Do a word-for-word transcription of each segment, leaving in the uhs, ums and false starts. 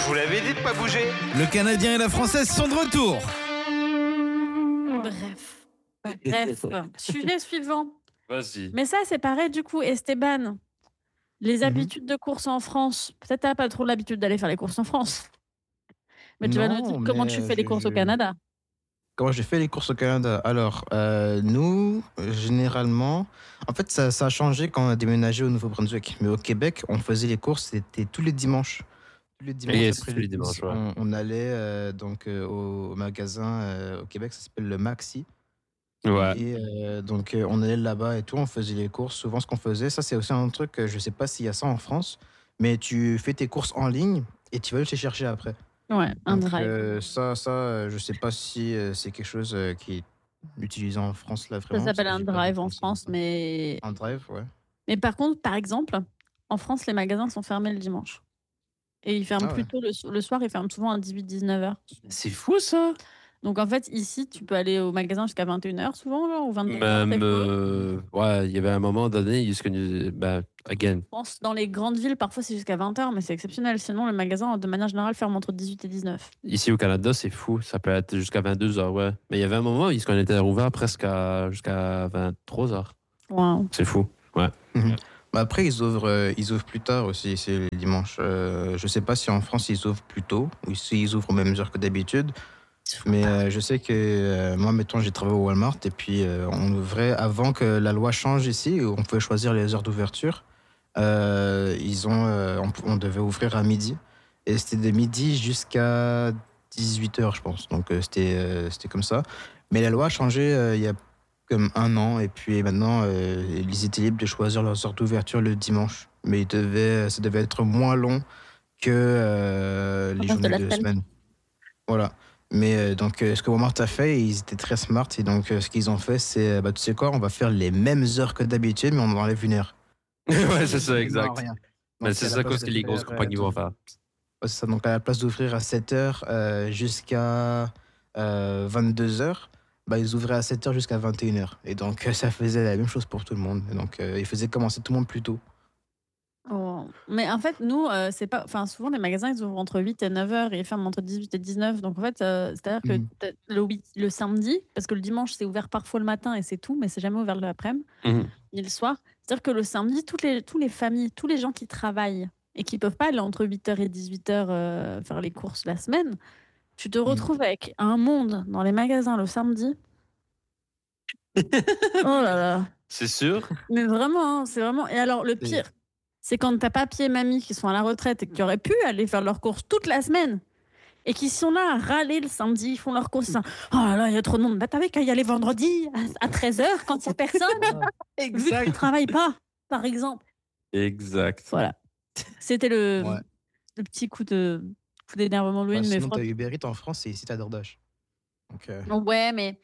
Je vous l'avais dit de pas bouger. Le Canadien et la Française sont de retour. Bref. Bref. Sujet suivant. Vas-y. Mais ça, c'est pareil du coup, Esteban. Les Mhm. habitudes de course en France. Peut-être t'as pas trop l'habitude d'aller faire les courses en France. Mais tu vas nous Non, dire comment mais, tu euh, fais les je- courses au je- Canada. Comment j'ai fait les courses au Canada? Alors, euh, nous, euh, généralement, en fait, ça, ça a changé quand on a déménagé au Nouveau-Brunswick. Mais au Québec, on faisait les courses, c'était tous les dimanches. Tous les dimanches Yes, après tous les l'église, dimanches, ouais. on, on allait euh, donc euh, au, au magasin euh, au Québec, ça s'appelle le Maxi. Ouais. Et euh, donc, euh, on allait là-bas et tout, on faisait les courses. Souvent, ce qu'on faisait, ça, c'est aussi un truc, euh, je sais pas s'il y a ça en France, mais tu fais tes courses en ligne et tu vas les chercher après. Ouais, un Donc, drive. euh, ça, ça, euh, je sais pas si euh, c'est quelque chose euh, qui est utilisé en France là Ça vraiment. s'appelle parce un que j'ai pas drive vu en passer France, longtemps. mais... Un drive, ouais. mais par contre, par exemple, en France, les magasins sont fermés le dimanche. Et ils ferment Ah ouais. plus tôt le, so- le soir, ils ferment souvent à dix-huit dix-neuf heures. C'est fou, ça. Donc en fait, ici, tu peux aller au magasin jusqu'à vingt et une heures souvent, là, ou vingt-deux heures. Même, des fois. euh, ouais, il y avait un moment donné, jusqu'à, ben, again, Je pense dans les grandes villes, parfois c'est jusqu'à vingt heures, mais c'est exceptionnel. Sinon, le magasin, de manière générale, ferme entre dix-huit et dix-neuf. ici au Canada, c'est fou. Ça peut être jusqu'à vingt-deux heures, ouais. Mais il y avait un moment où on était ouvert presque à, jusqu'à vingt-trois heures. Wow. C'est fou. Ouais. Mhm. Bah après, ils ouvrent, euh, ils ouvrent plus tard aussi, c'est le dimanche. Euh, je sais pas si en France ils ouvrent plus tôt ou si ils ouvrent aux mêmes heures que d'habitude. Mais euh, je sais que euh, moi, mettons, j'ai travaillé au Walmart et puis euh, on ouvrait avant que la loi change ici, où on pouvait choisir les heures d'ouverture. Euh, ils ont, euh, on, on devait ouvrir à midi et c'était de midi jusqu'à dix-huit heures, je pense. Donc euh, c'était, euh, c'était comme ça. Mais la loi a changé euh, il y a comme un an et puis maintenant euh, ils étaient libres de choisir leurs heures d'ouverture le dimanche. Mais ils devaient, ça devait être moins long que euh, les reste de journées la de semaine. semaine. Voilà. Mais euh, donc, euh, ce que Walmart a fait, ils étaient très smart. Et donc, euh, ce qu'ils ont fait, c'est, euh, bah, tu sais quoi, on va faire les mêmes heures que d'habitude, mais on enlève une heure. ouais, c'est ça, Non, exact. rien. Mais Donc, c'est à la ça place que de les grosses faire, compagnies euh, vont faire. Ouais, c'est ça. Donc, à la place d'ouvrir à sept heures euh, jusqu'à euh, vingt-deux heures, bah, ils ouvraient à sept heures jusqu'à vingt et une heures. Et donc, euh, ça faisait la même chose pour tout le monde. Et donc, euh, ils faisaient commencer tout le monde plus tôt. Oh. Mais en fait, nous, euh, c'est pas. Enfin, souvent, les magasins, ils ouvrent entre huit et neuf heures et ils ferment entre dix-huit et dix-neuf. Donc, en fait, euh, c'est-à-dire que Mhm. t'as le, week- le samedi, parce que le dimanche, c'est ouvert parfois le matin et c'est tout, mais c'est jamais ouvert l'après-midi Mhm. ni le soir. C'est-à-dire que le samedi, toutes les, tous les familles, tous les gens qui travaillent et qui peuvent pas aller entre huit heures et dix-huit heures euh, faire les courses la semaine, tu te retrouves avec un monde dans les magasins le samedi. Oh là là. C'est sûr? Mais vraiment, hein, c'est vraiment. Et alors, le Et- pire, c'est quand t'as papy et mamie qui sont à la retraite et qui auraient pu aller faire leurs courses toute la semaine et qui sont là à râler le samedi, ils font leurs courses. Ils sont, oh là là, il y a trop de monde. Bah, t'avais qu'à y aller vendredi à treize heures quand il n'y a personne, vu que tu travailles pas, par exemple. Exact. Voilà. C'était le, Ouais. le petit coup de coup d'énervement de Bah, Louis. Mais sinon, t'as franchement- Uber Eats en France et ici, t'as DoorDash. Donc, euh, ouais, mais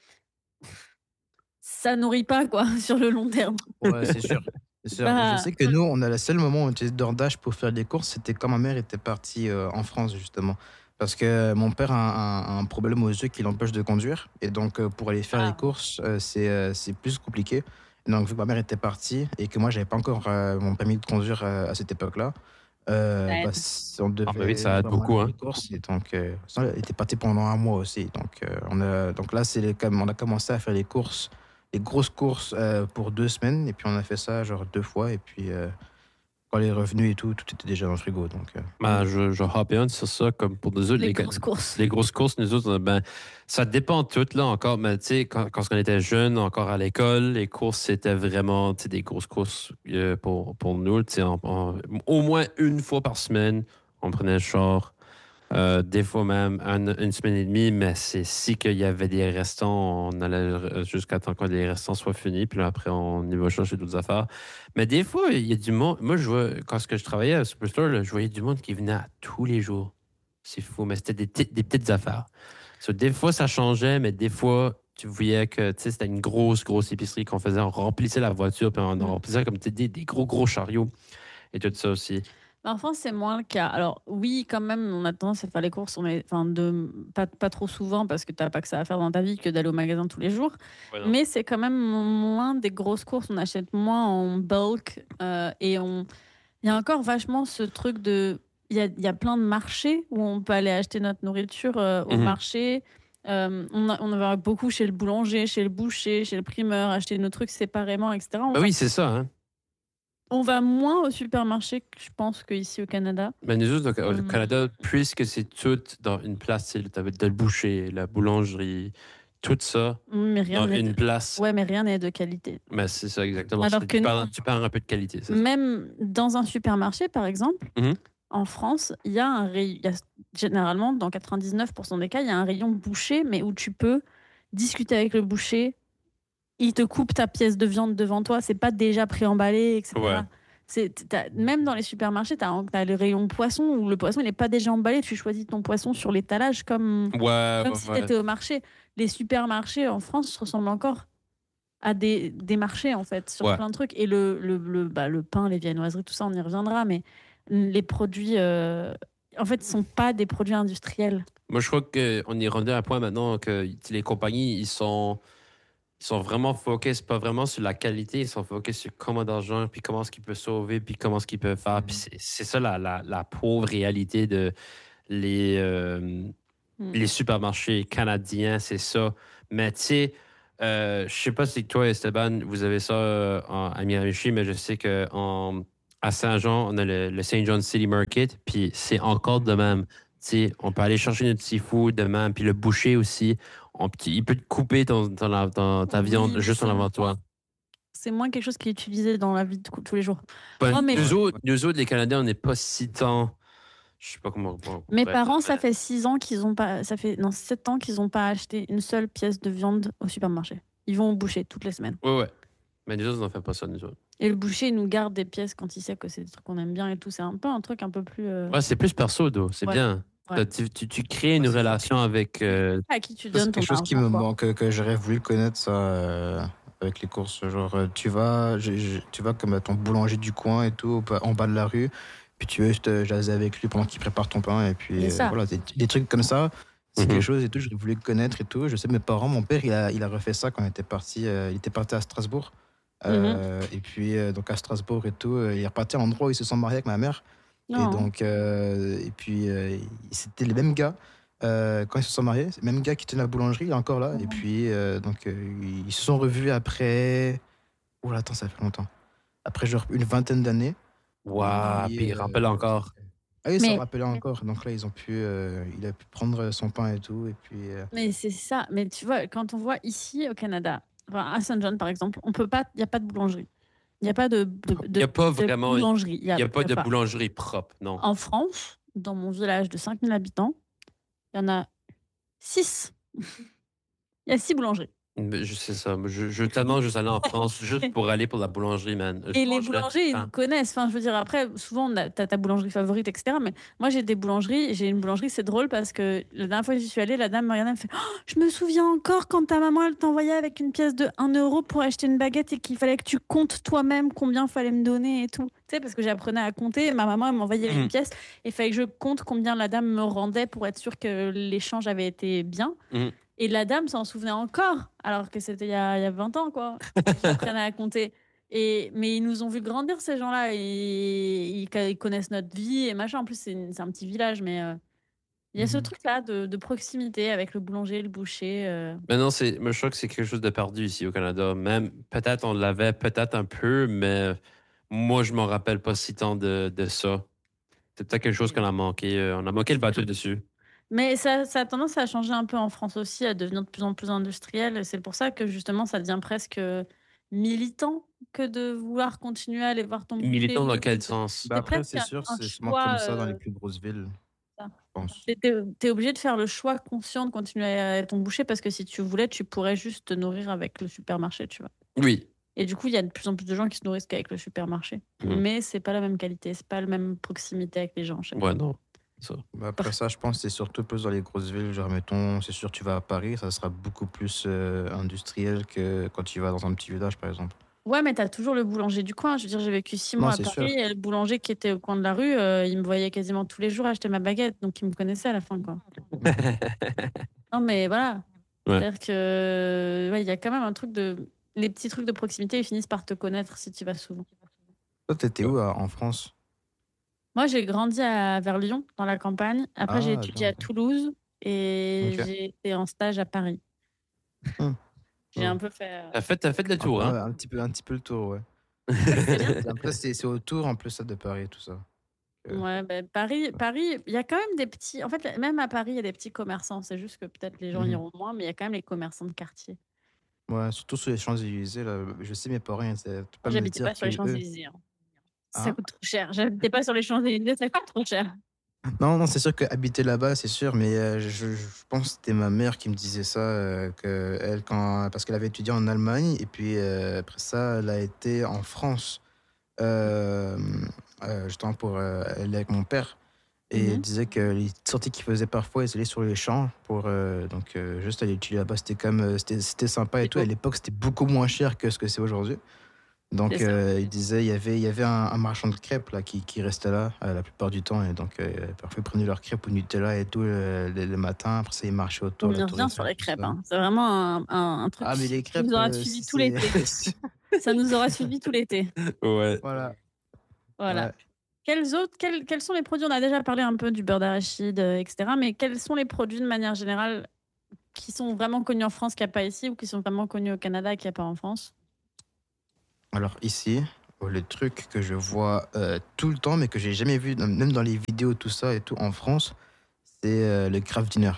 ça nourrit pas, quoi, sur le long terme. ouais, c'est sûr. C'est sûr. Bah, Je sais que nous, on a le seul moment où on utilisait DoorDash pour faire des courses, c'était quand ma mère était partie euh, en France, justement. Parce que mon père a un, un- un problème aux yeux qui l'empêche de conduire. Et donc, euh, pour aller faire Ah. les courses, euh, c'est euh, c'est plus compliqué. Et donc, vu que ma mère était partie et que moi, j'avais pas encore euh, mon permis de conduire euh, à cette époque-là, euh, Ouais. bah, c- on devait Ah bah oui, ça aide vraiment beaucoup, aller hein. faire les courses. Et donc, euh, ça, elle était partie pendant un mois aussi. Donc, euh, on a, donc là, c'est les- comme on a commencé à faire les courses, les grosses courses euh, pour deux semaines. Et puis, on a fait ça genre deux fois. Et puis, euh, quand les revenus et tout, tout était déjà dans le frigo. Donc, euh, Ben, je, je hop in sur ça, comme pour nous autres. les Les, grosses courses. les grosses courses, nous autres, ben, ça dépend tout, là, encore. Mais, tu sais, quand, quand on était jeunes, encore à l'école, les courses, c'était vraiment, tu sais, des grosses courses euh, pour, pour nous. Tu sais, en- en- au moins une fois par semaine, on prenait le char. Euh, des fois même un- une semaine et demie, mais c'est si qu'il y avait des restants, on allait euh, jusqu'à temps que les restants soient finis, puis là, après, on y va chercher d'autres affaires. Mais des fois, il y a du monde. Moi, je vois, quand ce que je travaillais à Superstore, là, je voyais du monde qui venait à tous les jours. C'est fou, mais c'était des, petites- des petites affaires. So, des fois, ça changeait, mais des fois, tu voyais que tu sais, c'était une grosse, grosse épicerie qu'on faisait. On remplissait la voiture, puis on Mm. remplissait comme tu dis, des gros, gros chariots et tout ça aussi. En France, c'est moins le cas. Alors, oui, quand même, on a tendance à faire les courses, on est, enfin, de, pas, pas trop souvent parce que tu n'as pas que ça à faire dans ta vie que d'aller au magasin tous les jours. Ouais, non. Mais c'est quand même moins des grosses courses. On achète moins en bulk euh, et on. Il y a encore vachement ce truc de. il y a, il y a plein de marchés où on peut aller acheter notre nourriture euh, au Mhm. marché. Euh, on, a- on va beaucoup chez le boulanger, chez le boucher, chez le primeur, acheter nos trucs séparément, et cetera. On Ben va, oui, c'est ça. Hein. on va moins au supermarché, que je pense, qu'ici au Canada. Ben nous autres, au au Hum, Canada, puisque c'est tout dans une place, tu as le boucher, la boulangerie, tout ça mais rien dans n'est une de... place. Ouais, mais rien n'est de qualité. Ben, c'est ça, exactement. Alors Tu, que tu nous, perds, tu perds un peu de qualité, c'est ça. même dans un supermarché, par exemple, Mhm. en France, il y a un rayon, il y a- généralement, dans quatre-vingt-dix-neuf pour cent des cas, il y a un rayon boucher, mais où tu peux discuter avec le boucher. Il te coupe ta pièce de viande devant toi, c'est pas déjà préemballé, Ouais. et cetera. C'est, t'as- même dans les supermarchés, tu as le rayon poisson où le poisson il n'est pas déjà emballé. Tu choisis ton poisson sur l'étalage comme, Ouais, comme ouais, si tu ouais. étais au marché. Les supermarchés en France ressemblent encore à des, des marchés en fait, sur Ouais. plein de trucs. Et le, le, le, bah, le pain, les viennoiseries, tout ça, on y reviendra. Mais les produits, euh, en fait, sont pas des produits industriels. Moi, je crois qu'on est rendu à un point maintenant que les compagnies, ils sont, ils sont vraiment focus, pas vraiment sur la qualité, ils sont focus sur comment d'argent, puis comment est-ce qu'ils peuvent sauver, puis comment est-ce qu'ils peuvent faire. Puis Mhm. c'est c'est ça la, la, la pauvre réalité de les, euh, Mm. les supermarchés canadiens, c'est ça. Mais tu sais, euh, je sais pas si toi, Esteban, vous avez ça euh, en- à Miramichi, mais je sais que en, à Saint-Jean, on a le, le Saint John City Market, puis c'est encore de même. Tu sais, on peut aller chercher notre seafood de même, puis le boucher aussi, on, peut- il peut te couper ton, ton- ton- ta Oui, viande mais juste en c'est avant toi. c'est moins quelque chose qui est utilisé dans la vie de tous les jours. Ben, Oh, mais nous, Ouais, autres, nous autres, les Canadiens, on n'est pas si tant. Je sais pas comment comment on mes pourrait dire, parents, ça mais- fait six ans qu'ils ont pas, ça fait non sept ans qu'ils n'ont pas acheté une seule pièce de viande au supermarché. Ils vont au boucher toutes les semaines. Ouais, ouais. Mais nous autres, on n'en fait pas ça, nous autres. Et le boucher il nous garde des pièces quand il sait que c'est des trucs qu'on aime bien et tout. C'est un peu un truc un peu plus. euh, Ouais, c'est plus perso, Do. C'est Ouais. bien. Ouais. Tu, tu- tu crées une Ouais, c'est- relation avec. euh, À qui tu Ça, donnes c'est ton quelque chose qui argent, me quoi. manque, que, que j'aurais voulu connaître, ça, euh, avec les courses. Genre, euh, tu vas, je- je- tu vas comme à ton boulanger du coin et tout, au bas- en bas de la rue, puis tu veux juste euh, jaser avec lui pendant qu'il prépare ton pain, et puis C'est euh, ça. voilà, des, des trucs comme ça, c'est Mhm. quelque chose et tout, j'aurais voulu connaître et tout. Je sais, mes parents, mon père, il a, il a refait ça quand il était parti, euh, il était parti à Strasbourg. Euh, Et puis, euh, donc à Strasbourg et tout, euh, il est reparti à l'endroit où ils se sont mariés avec ma mère. Et Non. donc, euh, et puis, euh, c'était les mêmes gars. Euh, quand ils se sont mariés, c'est le même gars qui tenait la boulangerie, il est encore là. Et puis, euh, donc, euh, ils se sont revus après. Oh là, attends, ça fait longtemps. Après, genre, une vingtaine d'années. Waouh, Puis, puis il euh, rappelle encore. ah oui, ils Mais- s'en rappelaient encore. Donc là, ils ont pu, euh, il a pu prendre son pain et tout. Et puis, euh, Mais c'est ça. Mais tu vois, quand on voit ici au Canada, enfin, à Saint John par exemple, on peut pas, il n'y a pas de boulangerie. Il n'y a pas de, de, Il n'y a de- pas de vraiment. Il boulangerie. Il y a, n'y a pas il y de a pas. boulangerie propre, non. En France, dans mon village de cinq mille habitants, il y en a six. Il y a six boulangeries. Mais je sais ça. Je, je tellement juste aller en France juste pour aller pour la boulangerie, man. Je Et les mangerais boulangers, ils tant. nous connaissent. Enfin, je veux dire, après, souvent, tu as ta boulangerie favorite, et cetera. Mais moi, j'ai des boulangeries. J'ai une boulangerie, c'est drôle parce que la dernière fois que j'y suis allée, la dame me regardait, elle me fait oh, je me souviens encore quand ta maman, elle t'envoyait avec une pièce de un euro pour acheter une baguette et qu'il fallait que tu comptes toi-même combien fallait me donner et tout. Tu sais, parce que j'apprenais à compter. Et ma maman, elle m'envoyait Mhm. une pièce et il fallait que je compte combien la dame me rendait pour être sûre que l'échange avait été bien. Mhm. Et la dame s'en souvenait encore, alors que c'était il y a, il y a vingt ans, quoi. J'apprenais à compter. Et, mais ils nous ont vu grandir, ces gens-là. Et ils, ils connaissent notre vie et machin. En plus, c'est une- c'est un petit village, mais euh, il y a ce Mhm. truc-là de, de proximité avec le boulanger, le boucher. euh. Mais non, c'est, moi, je crois que c'est quelque chose de perdu ici au Canada. Même, peut-être on l'avait, peut-être un peu, mais moi, je m'en rappelle pas si tant de, de ça. C'est peut-être quelque chose qu'on a manqué. euh, On a manqué le bateau dessus. Mais ça, ça a tendance à changer un peu en France aussi, à devenir de plus en plus industriel. Et c'est pour ça que justement, ça devient presque militant que de vouloir continuer à aller voir ton boucher. Militant dans ou quel de- sens? bah C'est après, presque c'est un, sûr, un c'est souvent choix. comme ça dans euh, les plus grosses villes, ça. je pense. T'es, t'es- t'es obligé de faire le choix conscient de continuer à être ton boucher parce que si tu voulais, tu pourrais juste te nourrir avec le supermarché, tu vois. Oui. Et du coup, il y a de plus en plus de gens qui se nourrissent qu'avec le supermarché. Mhm. Mais c'est pas la même qualité, c'est pas la même proximité avec les gens. je sais pas. Ouais, non. Ça. Bah après ça, je pense que c'est surtout plus dans les grosses villes. Genre, mettons, c'est sûr, tu vas à Paris, ça sera beaucoup plus euh, industriel que quand tu vas dans un petit village, par exemple. Ouais, mais t'as toujours le boulanger du coin. Je veux dire, j'ai vécu six Non, mois à c'est Paris sûr. et le boulanger qui était au coin de la rue, euh, il me voyait quasiment tous les jours acheter ma baguette. Donc, il me connaissait à la fin, quoi. Non, mais voilà. Ouais. C'est-à-dire que, ouais, il y a quand même un truc de. Les petits trucs de proximité, ils finissent par te connaître si tu vas souvent. Toi, t'étais où à- en France? Moi, j'ai grandi à, vers Lyon, dans la campagne. Après, j'ai Ah, étudié bien, à ok. Toulouse et Ok. j'ai été en stage à Paris. Hmm. J'ai un Oh. peu fait. T'as fait, t'as fait le Ah, tour, bah hein? ouais, un petit peu, un petit peu le tour, ouais. Ouais, c'était bien. Et après, c'est c'est autour, en plus, ça, de Paris et tout ça. Euh, Ouais, ben Paris, ouais. Paris, il y a quand même des petits. En fait, même à Paris, il y a des petits commerçants. C'est juste que peut-être les gens Mhm. iront moins, mais il y a quand même les commerçants de quartier. Ouais, surtout sur les Champs-Élysées, là. Je sais, mes parents, ils disaient, tu peux pas me J'habitais dire pas sur les que eux. Champs-Élysées, hein. Ça Hein? coûte trop cher. J'habitais pas sur les Champs-Élysées, ça coûte trop cher. Non, non, c'est sûr que habiter là-bas, c'est sûr, mais euh, je, je pense que c'était ma mère qui me disait ça, euh, que elle, quand, parce qu'elle avait étudié en Allemagne, et puis euh, après ça, elle a été en France, euh, euh, justement pour euh, aller avec mon père, et elle Mhm. disait que les sorties qu'ils faisaient parfois, ils allaient sur les champs pour euh, donc euh, juste aller étudier là-bas, c'était quand même, euh, c'était, c'était sympa et C'est tout. À beau. l'époque, c'était beaucoup moins cher que ce que c'est aujourd'hui. C'est Donc, ça. euh, il disait, il y avait, il y avait un, un marchand de crêpes là, qui, qui restait là euh, la plupart du temps. Et donc, euh, parfois, ils prenaient leurs crêpes au Nutella et tout le, le- le matin. Après ça, ils marchaient On autour, la y Tour revient sur Eiffel, les tout crêpes, ça. hein. C'est vraiment un, un- un truc Ah, mais qui les qui nous crêpes, aura euh, si suivi tout c'est. l'été. Ça nous aura suivi tout l'été. Ouais. Voilà. Voilà. Ouais. Quels autres, quels, quels sont les produits? On a déjà parlé un peu du beurre d'arachide, euh, et cetera. Mais quels sont les produits de manière générale qui sont vraiment connus en France, qu'il n'y a pas ici, ou qui sont vraiment connus au Canada, qu'il n'y a pas en France? Alors, ici, oh, le truc que je vois euh, tout le temps, mais que j'ai jamais vu, même dans les vidéos, tout ça et tout, en France, c'est euh, le Kraft Dinner.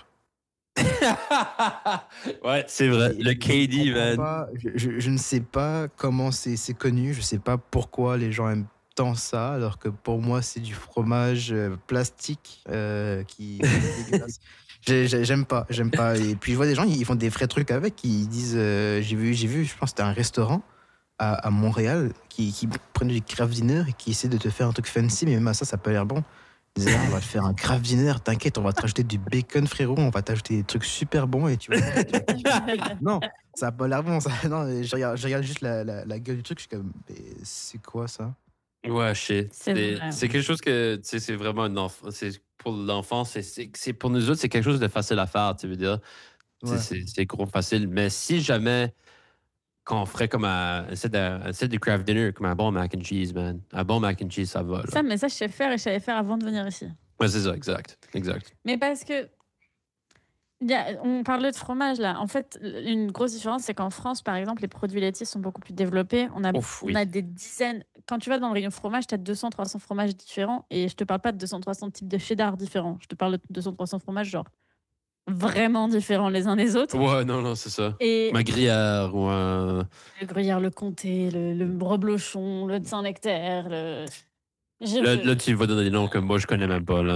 Ouais, c'est vrai. Et Le je, je ne K D, comprends man. pas, je, je- je ne sais pas comment c'est c'est connu, je ne sais pas pourquoi les gens aiment tant ça, alors que pour moi c'est du fromage euh, plastique euh, qui, qui est dégueulasse. J'ai- j'ai- J'aime pas, j'aime pas. Et puis je vois des gens, ils font des vrais trucs avec, ils disent, euh, j'ai vu, j'ai vu, je pense que c'était un restaurant à, à Montréal qui, qui prenait du Kraft Dinner et qui essaie de te faire un truc fancy, mais même à ça, ça peut l'air bon. Ils disaient, ah, on va te faire un Kraft Dinner, t'inquiète, on va te rajouter du bacon, frérot, on va t'ajouter des trucs super bons et tu vas manger, tu vas kiffer. Non, ça a pas l'air bon, ça. Non, je regarde, je regarde juste la, la, la gueule du truc, je suis comme, mais c'est quoi ça? Ouais, shit. C'est C'est vrai. c'est quelque chose que, tu sais, c'est vraiment un enfant. C'est pour l'enfant, c'est c'est c'est- pour nous autres, c'est quelque chose de facile à faire, tu veux dire. Tu sais, Ouais. c'est c'est gros facile. Mais si jamais, quand on ferait comme un, un set de, un set de craft dinner, comme un bon mac and cheese, man. Un bon mac and cheese, ça va, là. Ça, mais ça, je sais faire et je savais faire avant de venir ici. Ouais, c'est ça, exact. Exact. Mais parce que il y a- on parlait de fromage là. En fait, une grosse différence, c'est qu'en France, par exemple, les produits laitiers sont beaucoup plus développés. On a, Ouf, on a oui. des dizaines. Quand tu vas dans le rayon fromage, tu as deux cents, trois cents fromages différents. Et je te parle pas de deux cents, trois cents types de cheddar différents. Je te parle de deux cents, trois cents fromages, genre vraiment différents les uns des autres. Ouais, non, non, c'est ça. Et Ma gruyère ou un. le gruyère, le comté, le, le reblochon, le Saint-Nectaire, le. Là, Je- là, tu vas donner des noms que moi, je connais même pas, là.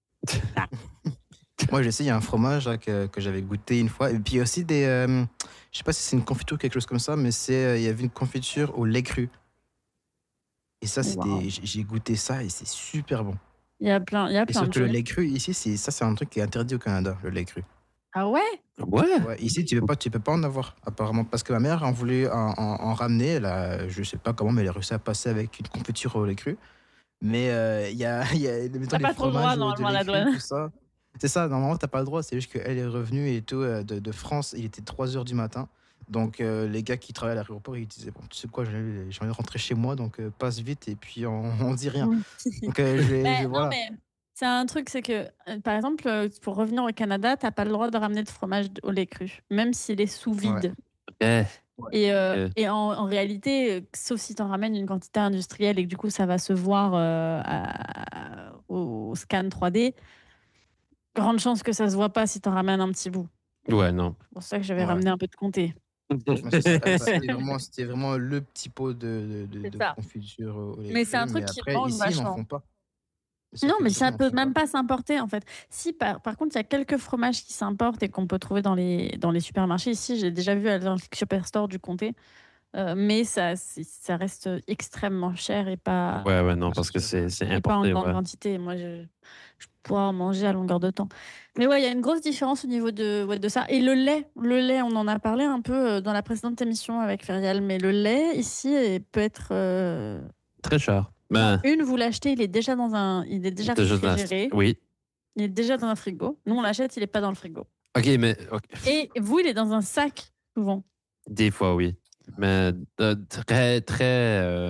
Moi, je sais, il y a un fromage là, que, que j'avais goûté une fois. Et puis il y a aussi des. Euh, je sais pas si c'est une confiture ou quelque chose comme ça, mais c'est, euh, il y avait une confiture au lait cru. Et ça, Waouh. c'était, j'ai j'ai goûté ça et c'est super bon. Il y a plein, il y a Et plein de surtout le choses. lait cru, ici, c'est, ça, c'est un truc qui est interdit au Canada, le lait cru. Ah ouais? Ouais. Ouais, ici, tu peux pas, tu peux pas en avoir, apparemment. Parce que ma mère en voulait en, en- en ramener. Elle a, je sais pas comment, mais elle a réussi à passer avec une confiture au lait cru. Mais euh, il y a, il y a mettons, T'as les pas trop le droit fromages de normalement à lait la cru, douane. tout ça. C'est ça, normalement, t'as pas le droit. C'est juste qu'elle est revenue et tout euh, de, de France. Il était trois heures du matin. Donc, euh, les gars qui travaillaient à l'aéroport, ils disaient, bon, tu sais quoi, j'ai j'ai envie de rentrer chez moi, donc euh, passe vite et puis on, on dit rien. Donc, euh, je vais, je, Mais non, voilà. mais c'est un truc, c'est que, euh, par exemple, euh, pour revenir au Canada, t'as pas le droit de ramener de fromage au lait cru, même s'il est sous Ouais. vide. Eh, Ouais. Et, euh, euh, et en, en réalité, euh, sauf si t'en ramènes une quantité industrielle et que du coup, ça va se voir euh, à- au scan trois D, grande chance que ça se voit pas si t'en ramènes un petit bout. ouais, non. C'est pour ça que j'avais Ouais. ramené un peu de comté. Ouais, c'est ça. Elle, C'était vraiment, c'était vraiment le petit pot de, de, de, C'est de ça. confiture au au lait Mais c'est cru. un truc Mais qui après, manque ici, ils n'en vachement. font pas. C'est sûr Non, que mais ici, ils ça n'en peut font même pas. pas s'importer en fait. Si par, par contre, il y a quelques fromages qui s'importent et qu'on peut trouver dans les, dans les supermarchés. Ici, j'ai déjà vu à dans le superstore du comté, euh, mais ça, c'est- ça reste extrêmement cher et pas, Ouais, ouais, non, Ouais, c'est parce que sûr. c'est c'est et pas en importé, grande ouais. quantité. Moi, je, je pourrais en manger à longueur de temps. Mais ouais, il y a une grosse différence au niveau de, ouais, de ça. Et le lait, le lait, on en a parlé un peu euh, dans la précédente émission avec Ferial, mais le lait ici est- peut être. euh, Très cher. Bon, Ben, une, vous l'achetez, il est déjà dans un, il est déjà t'as juste la- réfrigéré. Oui. Il est déjà dans un frigo. Nous, on l'achète, il n'est pas dans le frigo. OK, mais ok. Et vous, il est dans un sac, souvent. Des fois, oui. Mais euh, très, très, euh,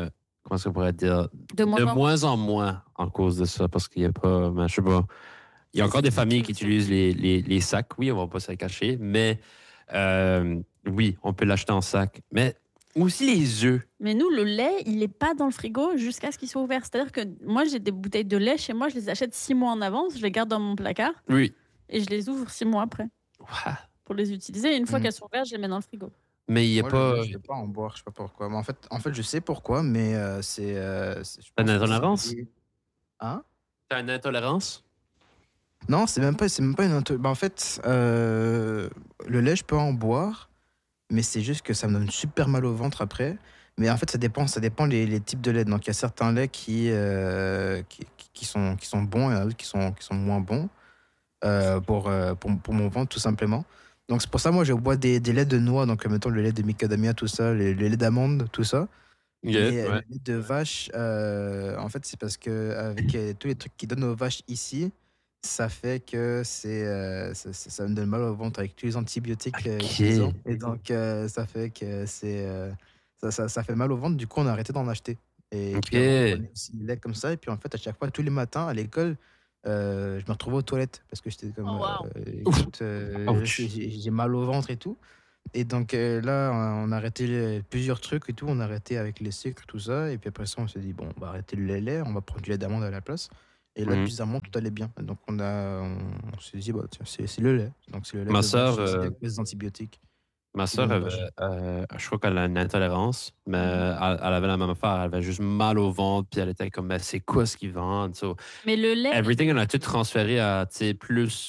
comment est-ce qu'on pourrait dire, De moins de en moins. moins en moins en cause de ça, parce qu'il n'y a pas, ben, je sais pas, il y a encore des familles qui utilisent les, les, les sacs, oui, on va pas se le cacher, mais euh, oui, on peut l'acheter en sac, mais aussi les œufs. Mais nous, le lait, il n'est pas dans le frigo jusqu'à ce qu'il soit ouvert. C'est-à-dire que moi, j'ai des bouteilles de lait chez moi, je les achète six mois en avance, je les garde dans mon placard Oui. et je les ouvre six mois après Ouah. pour les utiliser. Et une fois Mm. qu'elles sont ouvertes, je les mets dans le frigo. Mais il n'y a Moi, pas le lait, je ne peux pas en boire, je sais pas pourquoi. Mais en fait, en fait, je sais pourquoi, mais euh, c'est. Euh, c'est- je T'as une pense que intolérance? c'est- Hein? T'as une intolérance? Non, c'est même pas, c'est même pas une intolérance. Bah, en fait, euh, le lait, je peux en boire, mais c'est juste que ça me donne super mal au ventre après. Mais en fait, ça dépend, ça dépend les, les types de lait. Donc, il y a certains laits qui, euh, qui, qui sont, qui sont bons et d'autres qui sont, qui sont moins bons euh, pour, euh, pour, pour mon ventre, tout simplement. Donc, c'est pour ça, moi, je bois des, des laits de noix. Donc, euh, mettons le lait de macadamia, tout ça, les, les laits d'amande, tout ça. Yeah, Mais euh, ouais. le lait de vache, euh, en fait, c'est parce que avec euh, tous les trucs qu'ils donnent aux vaches ici, ça fait que c'est, euh, ça, ça- ça me donne mal au ventre avec tous les antibiotiques euh, Ok. qu'ils ont. Et donc, euh, ça fait que c'est, euh, ça, ça, ça fait mal au ventre. Du coup, on a arrêté d'en acheter. Et Ok. puis avant, on prenait aussi le lait comme ça. Et puis en fait, à chaque fois, tous les matins à l'école, euh, je me retrouvais aux toilettes parce que j'étais comme, Oh, wow. euh, écoute, euh, Ouch. j'ai j'ai mal au ventre et tout. Et donc euh, là, on a arrêté les- plusieurs trucs et tout. On a arrêté avec les sucres, tout ça. Et puis après ça, on s'est dit, bon, on va arrêter le lait, lait, on va prendre du lait d'amande à la place. Et là, Mhm. bizarrement, tout allait bien. Donc on a, on, on s'est dit, bah, tiens, c'est c'est le lait. Donc c'est le lait Ma de sœur, vache, c'est euh, avec des antibiotiques. ma qui soeur donnent aux vaches. avait, euh, je crois qu'elle a une intolérance, mais Mhm. elle, elle avait la même affaire. Elle avait juste mal au ventre, puis elle était comme, mais c'est quoi ce qu'ils vendent? So, Mais le lait, everything, on a tout transféré à, tu sais, plus,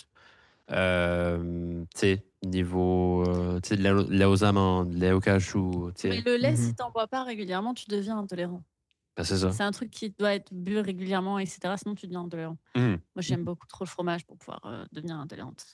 euh, tu sais, niveau, euh, tu sais, lait, au- lait aux amandes, lait au cachou, tu mais sais. le lait, si Mhm. t'en bois pas régulièrement, tu deviens intolérant. Ben, c'est ça. C'est un truc qui doit être bu régulièrement, et cetera. Sinon, tu deviens intolérant. Mhm. Moi, j'aime beaucoup trop le fromage pour pouvoir euh, devenir intolérante.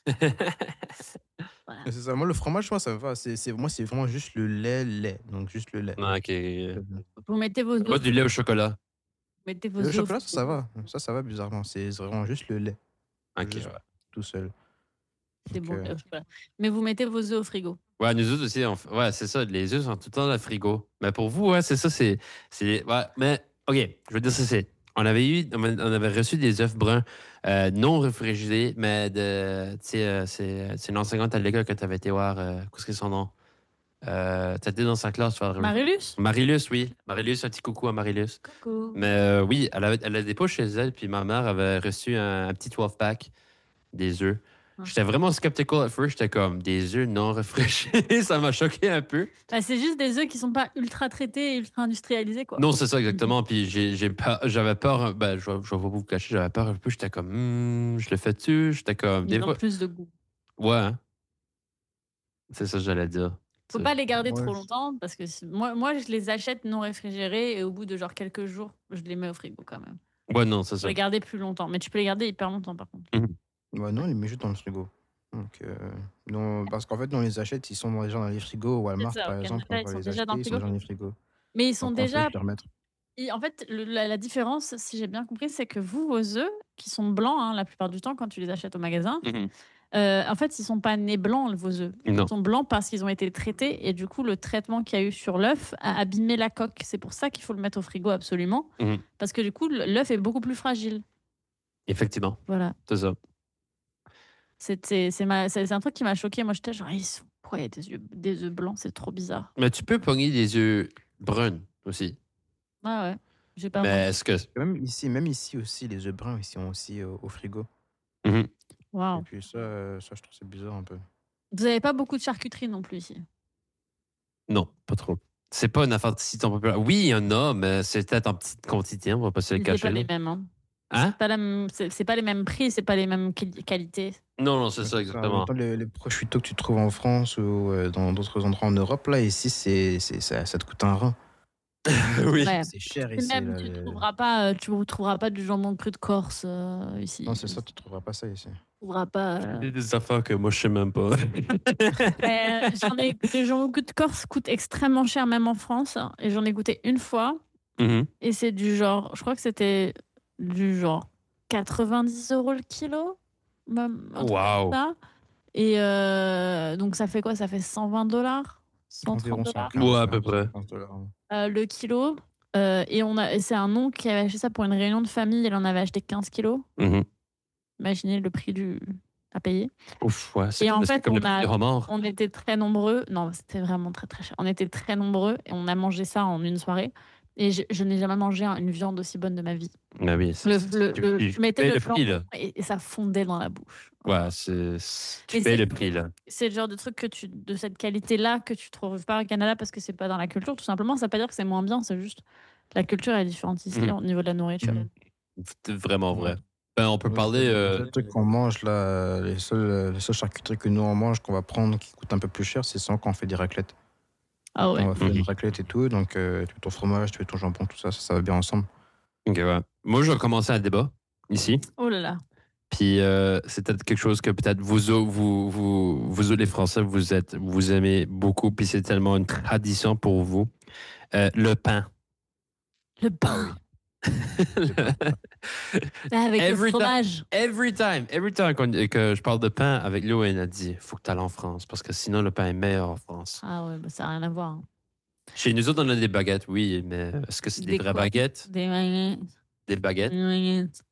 Voilà. Et c'est ça. Moi, le fromage, moi, ça me va. C'est, c'est, moi, c'est vraiment juste le lait, lait. Donc juste le lait. Ah, ok. Le, Vous mettez vos Moi, œufs, du lait au chocolat. vous mettez vos le œufs au chocolat, ça, frigo. ça va. Ça, ça va bizarrement. C'est vraiment juste le lait. Ok, Juste ouais. tout seul. C'est Donc, bon, euh, le chocolat. Mais vous mettez vos œufs au frigo. Ouais, nous autres aussi, on f- ouais, c'est ça. Les œufs sont tout le temps dans le frigo. Mais pour vous, ouais, c'est ça, c'est. c'est ouais, mais, OK, je veux dire, ça, c'est. On avait eu, on avait reçu des œufs bruns euh, non réfrigérés, mais de. Tu sais, euh, c'est c'est une enseignante à l'école que tu avais été voir. Euh, qu'est-ce que c'est son nom? Euh, tu étais dans sa classe. tu vois. Marilus? Marilus, oui. Marilus, un petit coucou à Marilus. Coucou. Mais euh, oui, elle, avait, elle a des poches chez elle, puis ma mère avait reçu un, un petit twelve pack des œufs. Ah. J'étais vraiment skeptical at first. J'étais comme des œufs non réfrigérés. Ça m'a choqué un peu. Bah, c'est juste des œufs qui sont pas ultra traités et ultra industrialisés, quoi. Non, c'est ça exactement. Puis j'ai, j'ai peur- j'avais peur. Ben, je, vais- je vais pas vous cacher, j'avais peur un peu. J'étais comme, hmm, je le fais-tu? J'étais comme, des Ils ont fois. plus de goût. Ouais, hein. C'est ça que j'allais dire. Faut C'est- pas les garder Ouais, trop je- longtemps parce que si- moi, moi, je les achète non réfrigérés et au bout de genre quelques jours, je les mets au frigo quand même. Ouais, non, c'est Faut ça. les garder plus longtemps, mais tu peux les garder hyper longtemps par contre. ouais, non, on les met juste dans le frigo. Donc, euh, non, parce qu'en fait, nous, on les achète, ils sont déjà dans les frigos. Walmart, ça, par au exemple, Canada, on ils va sont les déjà dans acheter, le ils sont frigo. dans les frigos. Mais ils sont Donc, on peut déjà. les remettre. Et en fait, le- la, la différence, si j'ai bien compris, c'est que vous, vos œufs, qui sont blancs hein, la plupart du temps quand tu les achètes au magasin, Mhm. euh, en fait, ils sont pas nés blancs, vos œufs. Non. Ils sont blancs parce qu'ils ont été traités et du coup, le traitement qu'il y a eu sur l'œuf a abîmé la coque. C'est pour ça qu'il faut le mettre au frigo absolument. Mhm. Parce que du coup, l'œuf est beaucoup plus fragile. Effectivement, Voilà. c'est ça. C'est c'est- c'est ma- c'est- c'est un truc qui m'a choqué. Moi, j'étais genre, ils sont... pourquoi il y a des œufs, des œufs blancs? C'est trop bizarre. Mais tu peux pogner des œufs bruns aussi. Ah ouais, j'ai pas Mais vraiment- est-ce que. Même ici, même ici aussi, les œufs bruns, ils sont aussi au, au frigo. Mhm. Et Waouh. puis ça, euh, ça, je trouve c'est bizarre un peu. Vous avez pas beaucoup de charcuterie non plus ici. Non, pas trop. C'est pas une affaire si tant populaire. Oui, il y en a, mais c'est peut-être en petite quantité, on va pas se le C'est cacher. pas les là. mêmes. Hein. Hein? C'est pas, la même- c'est- c'est pas les mêmes prix, c'est pas les mêmes quali- qualités. Non, non, c'est Ouais, ça, En exactement. même temps, les, les prosciutto que tu trouves en France ou euh, dans d'autres endroits en Europe, là, ici, c'est, c'est, ça, ça te coûte un rein. oui. Ouais. C'est cher Et ici. même, là, tu les- trouveras pas, euh, tu trouveras pas du jambon cru de Corse euh, ici. Non, c'est ça, tu trouveras pas ça ici. Tu trouveras pas. euh, Il y a des affaires que moi, je sais même pas. Mais, euh, j'en ai, le jambon cru de Corse coûte extrêmement cher, même en France. Et j'en ai goûté une fois. Mhm. Et c'est du genre, je crois que c'était du genre quatre-vingt-dix euros le kilo. Même, un truc Wow. comme ça. Et euh, donc, ça fait quoi? Ça fait cent vingt dollars? cent trente Environ dollars cent quinze, Ouais, à peu près. cent quinze dollars. euh, le kilo. Euh, et on a, et c'est un oncle qui avait acheté ça pour une réunion de famille. Il en avait acheté quinze kilos. Mhm. Imaginez le prix du à payer. Ouf, ouais. C'est Et en comme, c'est fait, comme on, le prix a, du homard. on était très nombreux. Non, c'était vraiment très très cher. On était très nombreux et on a mangé ça en une soirée. Et je, je n'ai jamais mangé un- une viande aussi bonne de ma vie. Ben oui, Le, c'est- le, tu, le- tu- je tu mettais payes le le flan prix, là. et, et ça fondait dans la bouche. Ouais, c'est, c'est- tu Et payes c'est- le prix, là. C'est le genre de truc que tu, de cette qualité-là que tu trouves pas au Canada parce que c'est pas dans la culture. Tout simplement, ça veut pas dire que c'est moins bien. C'est juste la culture est différente ici Mhm. au niveau de la nourriture. Mhm. C'est vraiment vrai. Ouais. Ben, on peut Ouais, parler. c'est- Les euh, seuls trucs qu'on mange, là, les seules, les seules charcuteries que nous on mange, qu'on va prendre, qui coûtent un peu plus cher, c'est ça quand on fait des raclettes. Ah ouais. On va faire Mhm. une raclette et tout, donc euh, tu mets ton fromage, tu mets ton jambon, tout ça, ça, ça va bien ensemble. Ok, ouais. Moi, je vais commencer un débat ici. Oh là là. Puis euh, c'est peut-être quelque chose que peut-être vous, au- vous, vous, vous, autres, les Français, vous êtes, vous aimez beaucoup. Puis c'est tellement une tradition pour vous. Euh, le pain. Le pain. Le- Avec le Every time, fromage. every time, every time qu'on- que je parle de pain avec Léo, elle a dit faut que tu ailles en France parce que sinon le pain est meilleur en France. Ah ouais, bah ça n'a rien à voir. hein. Chez nous autres, on a des baguettes, oui, mais est-ce que c'est des, Des vraies quoi baguettes? Des baguettes. Des baguettes? Des baguettes.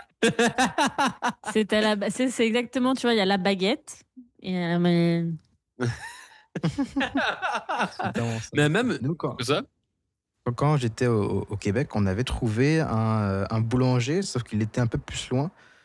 C'est à la ba- c'est c'est exactement, tu vois, il y a la baguette. Et la baguette. mais même. Nous, quand, C'est ça? quand j'étais au, au Québec, on avait trouvé un, un boulanger, sauf qu'il était un peu plus loin.